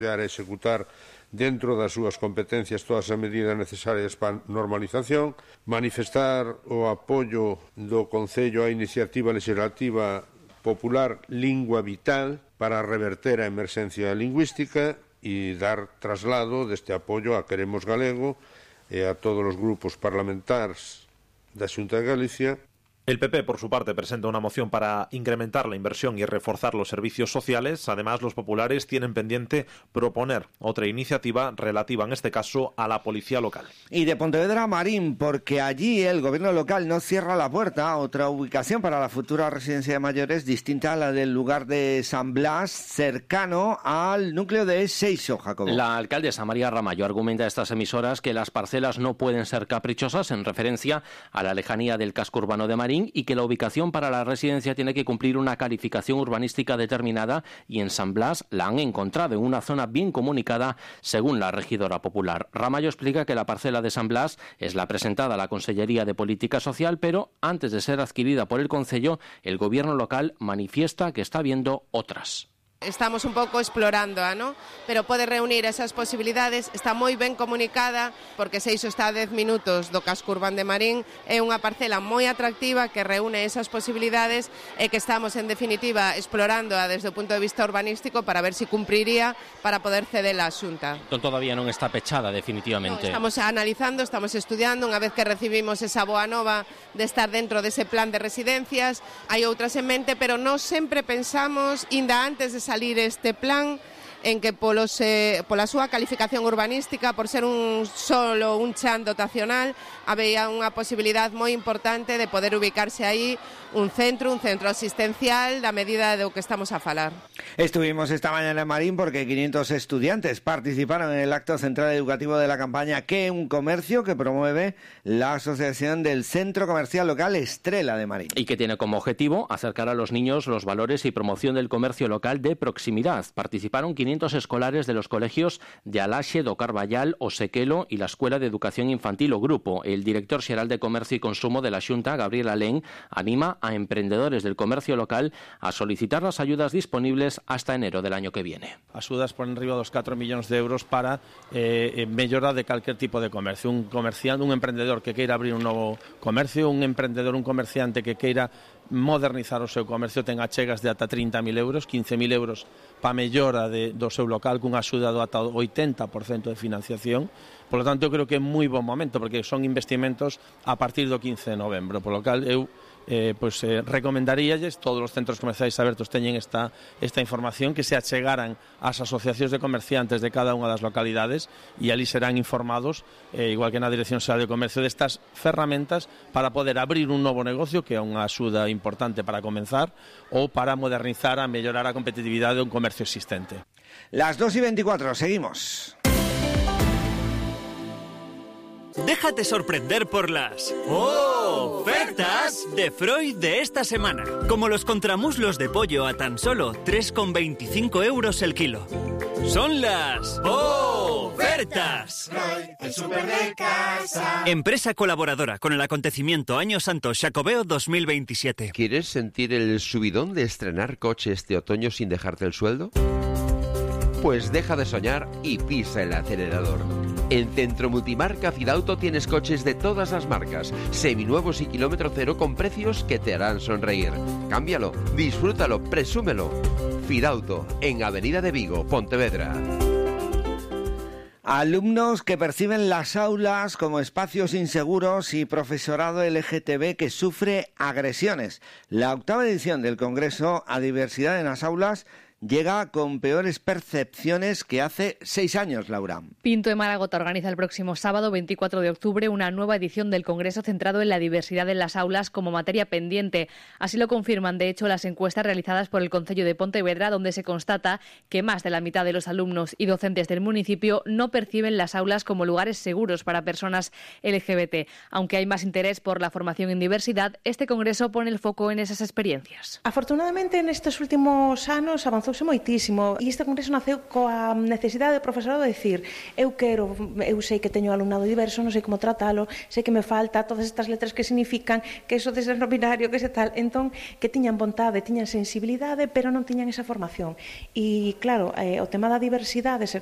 E executar dentro das súas competencias todas as medidas necesarias para a normalización, manifestar o apoio do Concello á iniciativa legislativa popular Lingua Vital para reverter a emerxencia lingüística e dar traslado deste apoio a Queremos Galego e a todos os grupos parlamentares da Xunta de Galicia. El PP, por su parte, presenta una moción para incrementar la inversión y reforzar los servicios sociales. Además, los populares tienen pendiente proponer otra iniciativa relativa, en este caso, a la policía local. Y de Pontevedra a Marín, porque allí el gobierno local no cierra la puerta a otra ubicación para la futura residencia de mayores distinta a la del lugar de San Blas, cercano al núcleo de Seixo, Jacobo. La alcaldesa María Ramallo argumenta a estas emisoras que las parcelas no pueden ser caprichosas en referencia a la lejanía del casco urbano de Marín y que la ubicación para la residencia tiene que cumplir una calificación urbanística determinada y en San Blas la han encontrado en una zona bien comunicada según la regidora popular. Ramallo explica que la parcela de San Blas es la presentada a la Consellería de Política Social, pero antes de ser adquirida por el Concello, el gobierno local manifiesta que está viendo otras. Estamos un pouco explorándoa, ¿no? Pero pode reunir esas posibilidades, está moi ben comunicada, porque Seixo está a 10 minutos do casco urbano de Marín, é unha parcela moi atractiva que reúne esas posibilidades e que estamos, en definitiva, explorándoa desde o punto de vista urbanístico para ver se cumpriría para poder cedela á Xunta. Entón todavía non está pechada definitivamente. No, estamos analizando, estamos estudiando, unha vez que recibimos esa boa nova de estar dentro dese plan de residencias, hai outras en mente, pero non sempre pensamos, inda antes de salir este plan, en que pola súa calificación urbanística, por ser solo un chan dotacional, había unha posibilidade moi importante de poder ubicarse aí un centro asistencial da medida do que estamos a falar. Estuvimos esta mañana en Marín porque 500 estudiantes participaron en el acto central educativo de la campaña Que un Comercio, que promueve la asociación del Centro Comercial Local Estrela de Marín. Y que tiene como objetivo acercar a los niños los valores y promoción del comercio local de proximidad. Participaron 500 escolares de los colegios de Alaxe, do Carballal, Osequelo y la Escuela de Educación Infantil o Grupo. El director xeral de Comercio y Consumo de la Xunta, Gabriel Alén, anima a emprendedores del comercio local a solicitar las ayudas disponibles hasta enero del año que viene. Axudas por enriba dos 4 millóns de euros para mellora de calquer tipo de comercio. Un comerciante, un emprendedor que queira abrir un novo comercio, un emprendedor, un comerciante que queira modernizar o seu comercio, ten achegas de ata 30.000 euros, 15.000 euros para mellora do seu local, cunha axuda do ata 80% de financiación. Por lo tanto, eu creo que é moi bon momento, porque son investimentos a partir do 15 de novembro. Por lo cal, eu recomendaríalles, todos os centros comerciais abertos teñen esta información, que se achegaran ás asociacións de comerciantes de cada unha das localidades e ali serán informados, igual que na Dirección Xeral de Comercio, destas ferramentas para poder abrir un novo negocio, que é unha axuda importante para comenzar, ou para modernizar, a mellorar a competitividade dun comercio existente. Las 2:24, seguimos. Déjate sorprender por las ofertas de Freud de esta semana. Como los contramuslos de pollo a tan solo 3,25 euros el kilo. Son las ofertas. Freud, el súper de casa. Empresa colaboradora con el acontecimiento Año Santo Xacobeo 2027. ¿Quieres sentir el subidón de estrenar coche este otoño sin dejarte el sueldo? Pues deja de soñar y pisa el acelerador. En Centro Multimarca Fidauto tienes coches de todas las marcas, seminuevos y kilómetro cero con precios que te harán sonreír. Cámbialo, disfrútalo, presúmelo. Fidauto, en Avenida de Vigo, Pontevedra. Alumnos que perciben las aulas como espacios inseguros y profesorado LGTB que sufre agresiones. La 8ª edición del Congreso a Diversidad en las Aulas llega con peores percepciones que hace 6 años, Laura. Pinto de Maragota organiza el próximo sábado 24 de octubre una nueva edición del Congreso centrado en la diversidad en las aulas como materia pendiente. Así lo confirman, de hecho, las encuestas realizadas por el Concello de Pontevedra, donde se constata que más de la mitad de los alumnos y docentes del municipio no perciben las aulas como lugares seguros para personas LGBT. Aunque hay más interés por la formación en diversidad, este Congreso pone el foco en esas experiencias. Afortunadamente, en estos últimos años avanzó avanzouse moitísimo e este congreso naceu coa necesidade do profesorado de decir eu sei que teño alumnado diverso, non sei como tratalo, sei que me falta todas estas letras que significan que eso de ser no binario, que se tal, entón que tiñan vontade, tiñan sensibilidade, pero non tiñan esa formación. E claro, o tema da diversidade,